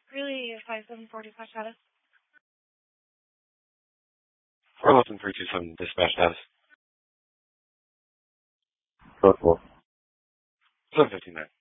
Really, 5740 dispatch status. 411327 dispatch status. Code 4. 759.